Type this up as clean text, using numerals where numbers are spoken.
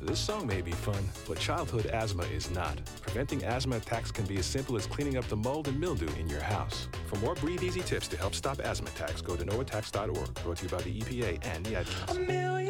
This song may be fun, but childhood asthma is not. Preventing asthma attacks can be as simple as cleaning up the mold and mildew in your house. For more Breathe Easy tips to help stop asthma attacks, go to noattacks.org. Brought to you by the EPA and the Ad Council.